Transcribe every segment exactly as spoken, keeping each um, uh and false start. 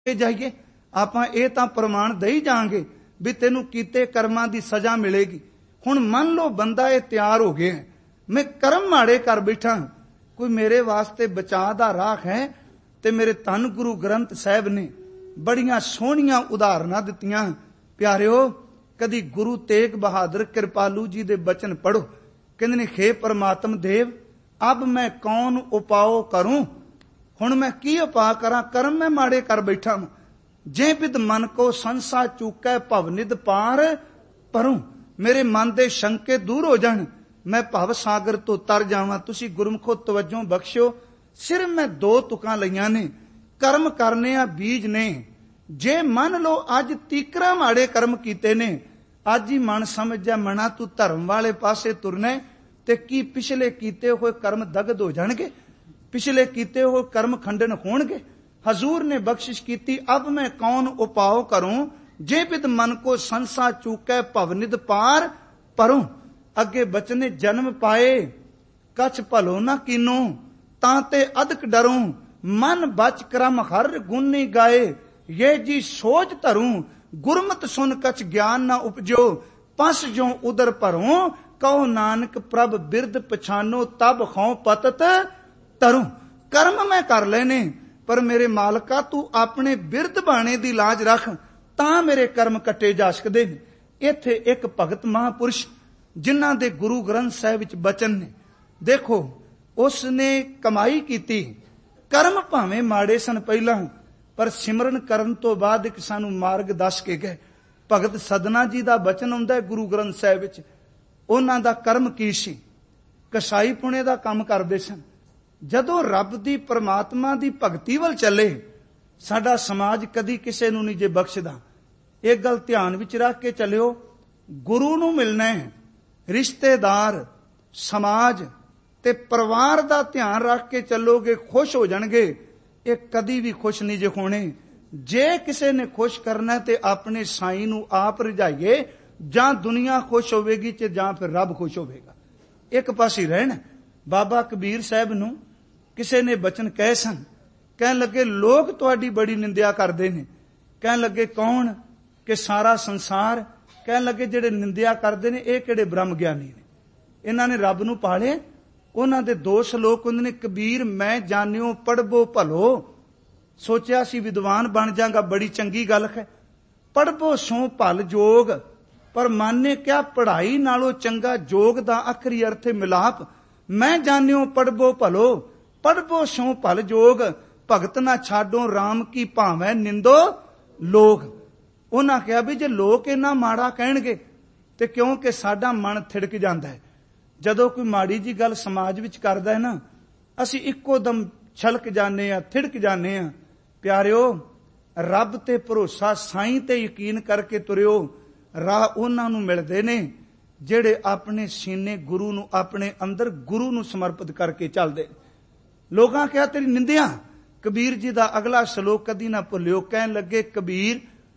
ਜਾਈਏ ਆਪਾਂ ਇਹ ਤਾਂ ਪ੍ਰਮਾਣ ਦੇਈ ਜਾਾਂਗੇ ਵੀ ਤੈਨੂੰ ਕੀਤੇ ਕਰਮਾਂ ਦੀ ਸਜ਼ਾ ਮਿਲੇਗੀ। ਹੁਣ ਮੰਨ ਲਓ ਬੰਦਾ ਇਹ ਤਿਆਰ ਹੋ ਗਿਆ, ਮੈਂ ਕਰਮ ਮਾੜੇ ਕਰ ਬੈਠਾ, ਕੋਈ ਮੇਰੇ ਵਾਸਤੇ ਬਚਾਅ ਦਾ ਰਾਹ ਹੈ। ਤੇ ਮੇਰੇ ਧੰਨ ਗੁਰੂ ਗ੍ਰੰਥ ਸਾਹਿਬ ਨੇ ਬੜੀਆਂ ਸੋਹਣੀਆਂ ਉਦਾਹਰਨਾਂ ਦਿੱਤੀਆਂ। ਪਿਆਰਿਓ, ਕਦੀ ਗੁਰੂ ਤੇਗ ਬਹਾਦਰ ਕਿਰਪਾਲੂ ਜੀ ਦੇ ਬਚਨ ਪੜੋ। ਕਹਿੰਦੇ ਨੇ, ਖੇ ਪਰਮਾਤਮ ਦੇਵ ਅਬ ਮੈਂ ਕੌਣ ਉਪਾਓ ਕਰੂੰ। ਹੁਣ ਮੈਂ ਕੀ ਉਪਾਅ ਕਰਾਂ, ਕਰਮ ਮੈਂ ਮਾੜੇ ਕਰ ਬੈਠਾ। ਜੇ ਬਿਦ ਮਨ ਕੋ ਸੰਸਾ ਚੂਕੈ ਭਵਨਿਧ ਪਾਰ ਪਰੂੰ। ਮੇਰੇ ਮਨ ਦੇ ਸ਼ੰਕੇ ਦੂਰ ਹੋ ਜਾਣ, ਮੈਂ ਭਵ ਸਾਗਰ ਤੋਂ ਤਰ ਜਾਵਾਂ। ਤੁਸੀਂ ਗੁਰਮੁਖੋ ਤਵੱਜੋ ਬਖਸ਼ਿਓ। ਸਿਰਫ ਮੈਂ ਦੋ ਤੁਕਾਂ ਲਈਆਂ ਨੇ। ਕਰਮ ਕਰਨੇ ਆ ਬੀਜ ਨੇ। ਜੇ ਮੰਨ ਲਓ ਅੱਜ ਤੀਕਰਾ ਮਾੜੇ ਕਰਮ ਕੀਤੇ ਨੇ, ਅੱਜ ਹੀ ਮਨ ਸਮਝ ਜਾ ਮਨਾ ਤੂੰ ਧਰਮ ਵਾਲੇ ਪਾਸੇ ਤੁਰਨਾ, ਤੇ ਕੀ ਪਿਛਲੇ ਕੀਤੇ ਹੋਏ ਕਰਮ ਦਗਦ ਹੋ ਜਾਣਗੇ, ਪਿਛਲੇ ਕੀਤੇ ਹੋਏ ਕਰਮ ਖੰਡਨ ਹੋਣਗੇ। ਹਜ਼ੂਰ ਨੇ ਬਖਸ਼ਿਸ਼ ਕੀਤੀ, ਅਬ ਮੈਂ ਕੌਣ ਉਪਾਓ ਕਰੂੰ, ਜੇ ਬਿਦ ਮਨ ਕੋ ਸੰਸਾ ਚੂਕੈ ਭਵਨਿਧ ਪਾਰ ਪਰੂੰ। ਅੱਗੇ ਬਚਨੇ, ਜਨਮ ਪਾਏ ਕਛ ਭਲੋ ਨਾ ਕੀਨੋ, ਤਾਂ ਤੇ ਅਦਕ ਡਰੂੰ। ਮਨ ਬਚ ਕਰਮ ਹਰ ਗੁਣੀ ਗਾਏ, ਇਹ ਜੀ ਸੋਚ ਧਰੂੰ। ਗੁਰਮਤਿ ਸੁਨ ਕਛ ਗਿਆਨ ਨਾ ਉਪਜੋ, ਪਸ ਜੋ ਉਦਰ ਭਰੋਂ। ਕਹੋ ਨਾਨਕ ਪ੍ਰਭ ਬਿਰਦ ਪਛਾਨੋ, ਤਬ ਖੌ ਪਤਤ ਤਰੂੰ। ਕਰਮ ਮੈਂ ਕਰ ਲੈਨੇ, ਪਰ ਮੇਰੇ ਮਾਲਕਾ ਤੂੰ ਆਪਣੇ ਬਿਰਦ ਬਾਣੇ ਦੀ ਲਾਜ ਰੱਖ, ਤਾਂ ਮੇਰੇ ਕਰਮ ਕੱਟੇ ਜਾ ਸਕਦੇ ਨੇ। ਇੱਥੇ ਇੱਕ ਭਗਤ ਮਹਾਂਪੁਰਸ਼ ਜਿਨ੍ਹਾਂ ਦੇ ਗੁਰੂ ਗ੍ਰੰਥ ਸਾਹਿਬ ਵਿੱਚ ਬਚਨ ਨੇ, ਦੇਖੋ ਉਸ ਨੇ ਕਮਾਈ ਕੀਤੀ। ਕਰਮ ਭਾਵੇਂ ਮਾੜੇ ਸਨ ਪਹਿਲਾਂ, ਪਰ ਸਿਮਰਨ ਕਰਨ ਤੋਂ ਬਾਅਦ ਇੱਕ ਸਾਨੂੰ ਮਾਰਗ ਦੱਸ ਕੇ ਗਏ। ਭਗਤ ਸਦਨਾ ਜੀ ਦਾ ਬਚਨ ਆਉਂਦਾ ਹੈ ਗੁਰੂ ਗ੍ਰੰਥ ਸਾਹਿਬ ਵਿੱਚ। ਉਹਨਾਂ ਦਾ ਕਰਮ ਕੀ ਸੀ? ਕਸਾਈ ਪੁਣੇ ਦਾ ਕੰਮ ਕਰਦੇ ਸਨ। ਜਦੋਂ ਰੱਬ ਦੀ ਪਰਮਾਤਮਾ ਦੀ ਭਗਤੀ ਵੱਲ ਚੱਲੇ, ਸਾਡਾ ਸਮਾਜ ਕਦੀ ਕਿਸੇ ਨੂੰ ਨਹੀਂ ਜੇ ਬਖਸ਼ਦਾ। ਇਹ ਗੱਲ ਧਿਆਨ ਵਿੱਚ ਰੱਖ ਕੇ ਚੱਲਿਓ। ਗੁਰੂ ਨੂੰ ਮਿਲਣਾ ਹੈ, ਰਿਸ਼ਤੇਦਾਰ, ਸਮਾਜ ਤੇ ਪਰਿਵਾਰ ਦਾ ਧਿਆਨ ਰੱਖ ਕੇ ਚੱਲੋਗੇ, ਖੁਸ਼ ਹੋ ਜਾਣਗੇ। ਇਹ ਕਦੀ ਵੀ ਖੁਸ਼ ਨਹੀਂ ਜੇ ਹੋਣੇ। ਜੇ ਕਿਸੇ ਨੇ ਖੁਸ਼ ਕਰਨਾ ਤੇ ਆਪਣੇ ਸਾਈਂ ਨੂੰ ਆਪ ਰਝਾਈਏ, ਜਾਂ ਦੁਨੀਆ ਖੁਸ਼ ਹੋਵੇਗੀ ਤੇ ਜਾਂ ਫਿਰ ਰੱਬ ਖੁਸ਼ ਹੋਵੇਗਾ। ਇੱਕ ਪਾਸੇ ਰਹਿਣਾ। ਬਾਬਾ ਕਬੀਰ ਸਾਹਿਬ ਨੂੰ ਕਿਸੇ ਨੇ ਬਚਨ ਕਹੇ ਸਨ। ਕਹਿਣ ਲੱਗੇ, ਲੋਕ ਤੁਹਾਡੀ ਬੜੀ ਨਿੰਦਿਆ ਕਰਦੇ ਨੇ। ਕਹਿਣ ਲੱਗੇ, ਕੌਣ? ਕਿ ਸਾਰਾ ਸੰਸਾਰ। ਕਹਿਣ ਲੱਗੇ, ਜਿਹੜੇ ਨਿੰਦਿਆ ਕਰਦੇ ਨੇ ਇਹ ਕਿਹੜੇ ਬ੍ਰਹਮ ਗਿਆਨੀ ਨੇ, ਇਹਨਾਂ ਨੇ ਰੱਬ ਨੂੰ ਪਾਲੇ। ਉਹਨਾਂ ਦੇ ਦੋ ਸ਼ਲੋਕ ਹੁੰਦੇ ਨੇ, ਕਬੀਰ ਮੈਂ ਜਾਣਿਓ ਪੜ੍ਹਬੋ ਭਲੋ। ਸੋਚਿਆ ਸੀ ਵਿਦਵਾਨ ਬਣ ਜਾਗਾ, ਬੜੀ ਚੰਗੀ ਗੱਲ ਹੈ। ਪੜ੍ਹਬੋ ਸੋ ਭਲ ਜੋਗ, ਪਰ ਮਾਨੇ ਕਿਆ ਪੜ੍ਹਾਈ ਨਾਲੋਂ ਚੰਗਾ ਜੋਗ ਦਾ ਆਖਰੀ ਅਰਥ ਹੈ ਮਿਲਾਪ। ਮੈਂ ਜਾਣਿਓ ਪੜ੍ਹਬੋ ਭਲੋ, ਪੜ੍ਹਬੋ ਸੋ ਭਲ ਜੋਗ। ਭਗਤ ਨਾ ਛਾਡੋ ਰਾਮ ਕੀ ਭਾਵੇਂ ਨਿੰਦੋ ਲੋਕ। ਉਹਨਾਂ ਕਿਹਾ ਵੀ ਜੇ ਲੋਕ ਇੰਨਾ ਮਾੜਾ ਕਹਿਣਗੇ ਤੇ ਕਿਉਂਕਿ ਸਾਡਾ ਮਨ ਥਿੜਕ ਜਾਂਦਾ ਹੈ। ਜਦੋਂ ਕੋਈ ਮਾੜੀ ਜੀ ਗੱਲ ਸਮਾਜ ਵਿੱਚ ਕਰਦਾ ਹੈ ਨਾ, ਅਸੀਂ ਇੱਕੋ ਦਮ ਛਲਕ ਜਾਂਦੇ ਆ, ਥਿੜਕ ਜਾਂਦੇ ਆ। ਪਿਆਰਿਓ, ਰੱਬ ਤੇ ਭਰੋਸਾ, ਸਾਈਂ ਤੇ ਯਕੀਨ ਕਰਕੇ ਤੁਰਿਓ। ਰਾਹ ਉਹਨਾਂ ਨੂੰ ਮਿਲਦੇ ਨੇ ਜਿਹੜੇ ਆਪਣੇ ਸੀਨੇ ਗੁਰੂ ਨੂੰ, ਆਪਣੇ ਅੰਦਰ ਗੁਰੂ ਨੂੰ ਸਮਰਪਿਤ ਕਰਕੇ ਚੱਲਦੇ। ਲੋਕਾਂ ਕਿਹਾ ਤੇਰੀ ਨਿੰਦਿਆ। ਕਬੀਰ ਜੀ ਦਾ ਅਗਲਾ ਸ਼ਲੋਕ ਕਦੀ ਨਾ ਭੁੱਲਿਓ। ਕਹਿਣ ਲੱਗੇ, ਕਬੀਰ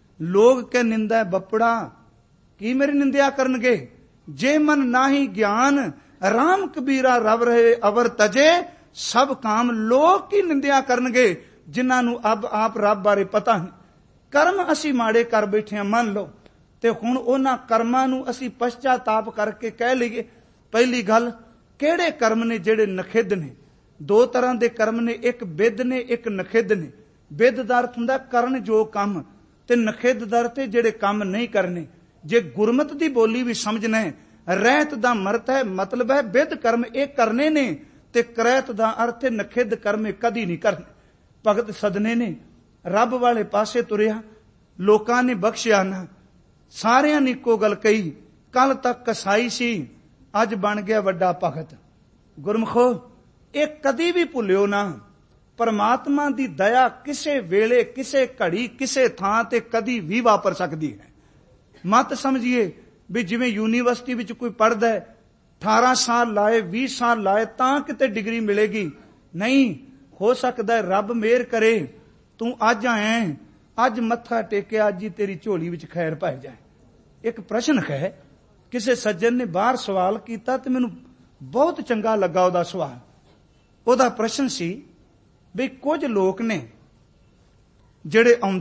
ਲੋਕ ਕੇ ਨਿੰਦਾ ਬੱਪੜਾ, ਕੀ ਮੇਰੀ ਨਿੰਦਿਆ ਕਰਨਗੇ। ਜੇ ਮਨ ਨਾਹੀ ਗਿਆਨ, ਰਾਮ ਕਬੀਰਾ ਰਵ ਰਹੇ ਅਵਰ ਤਜੇ। ਸਭ ਕਾਮ ਲੋਕ ਕੀ ਨਿੰਦਿਆ ਕਰਨਗੇ, ਜਿਨ੍ਹਾਂ ਨੂੰ ਅਬ ਆਪ ਰੱਬ ਬਾਰੇ ਪਤਾ ਨਹੀਂ। ਕਰਮ ਅਸੀਂ ਮਾੜੇ ਕਰ ਬੈਠੇ ਹਾਂ ਮੰਨ ਲਓ, ਤੇ ਹੁਣ ਉਹਨਾਂ ਕਰਮਾਂ ਨੂੰ ਅਸੀਂ ਪਛਤਾਤਾਪ ਕਰਕੇ ਕਹਿ ਲਈਏ। ਪਹਿਲੀ ਗੱਲ, ਕਿਹੜੇ ਕਰਮ ਨੇ ਜਿਹੜੇ ਨਖਿੱਧ ਨੇ? ਦੋ ਤਰ੍ਹਾਂ ਦੇ ਕਰਮ ਨੇ, ਇੱਕ ਬਿੱਧ ਨੇ, ਇੱਕ ਨਖਿੱਧ ਨੇ। ਬਿੱਧ ਦਾ ਅਰਥ ਹੁੰਦਾ ਕਰਨ ਜੋ ਕੰਮ, ਤੇ ਨਖਿੱਧ ਦਾ ਅਰਥ ਜਿਹੜੇ ਕੰਮ ਨਹੀਂ ਕਰਨੇ। ਜੇ ਗੁਰਮਤ ਦੀ ਬੋਲੀ ਵੀ ਸਮਝਣਾ ਹੈ, ਰਹਿਤ ਦਾ ਮਰਤ ਹੈ, ਮਤਲਬ ਹੈ ਬਿੱਧ ਕਰਮ ਇਹ ਕਰਨੇ ਨੇ, ਤੇ ਕਰੈਤ ਦਾ ਅਰਥ ਹੈ ਨਖਿੱਧ ਕਰਮ ਇਹ ਕਦੀ ਨਹੀਂ ਕਰਨੇ। ਭਗਤ ਸਦਨੇ ਨੇ ਰੱਬ ਵਾਲੇ ਪਾਸੇ ਤੁਰਿਆ, ਲੋਕਾਂ ਨੇ ਬਖਸ਼ਿਆ ਨਾ। ਸਾਰਿਆਂ ਨੇ ਇੱਕੋ ਗੱਲ ਕਹੀ, ਕੱਲ ਤੱਕ ਕਸਾਈ ਸੀ, ਅੱਜ ਬਣ ਗਿਆ ਵੱਡਾ ਭਗਤ। ਗੁਰਮਖੋ, ਇਹ ਕਦੀ ਵੀ ਭੁੱਲਿਓ ਨਾ, ਪਰਮਾਤਮਾ ਦੀ ਦਇਆ ਕਿਸੇ ਵੇਲੇ, ਕਿਸੇ ਘੜੀ, ਕਿਸੇ ਥਾਂ ਤੇ ਕਦੀ ਵੀ ਵਾਪਰ ਸਕਦੀ ਹੈ। ਮਤ ਸਮਝੀਏ ਵੀ ਜਿਵੇਂ ਯੂਨੀਵਰਸਿਟੀ ਵਿੱਚ ਕੋਈ ਪੜ੍ਹਦਾ ਹੈ, ਅਠਾਰਾਂ ਸਾਲ ਲਾਏ, ਵੀਹ ਸਾਲ ਲਾਏ ਤਾਂ ਕਿਤੇ ਡਿਗਰੀ ਮਿਲੇਗੀ। ਨਹੀਂ, ਹੋ ਸਕਦਾ ਰੱਬ ਮਿਹਰ ਕਰੇ, ਤੂੰ ਅੱਜ ਆਇਆ, ਅੱਜ ਮੱਥਾ ਟੇਕਿਆ, ਅੱਜ ਹੀ ਤੇਰੀ ਝੋਲੀ ਵਿੱਚ ਖੈਰ ਪਾਈ ਜਾਏ। ਇੱਕ ਪ੍ਰਸ਼ਨ ਹੈ, ਕਿਸੇ ਸੱਜਣ ਨੇ ਬਾਹਰ ਸਵਾਲ ਕੀਤਾ ਤੇ ਮੈਨੂੰ ਬਹੁਤ ਚੰਗਾ ਲੱਗਾ ਉਹਦਾ ਸਵਾਲ। ਉਹਦਾ ਪ੍ਰਸ਼ਨ ਸੀ ਵੀ ਕੁਝ ਲੋਕ ਨੇ ਜਿਹੜੇ ਆਉਂਦੇ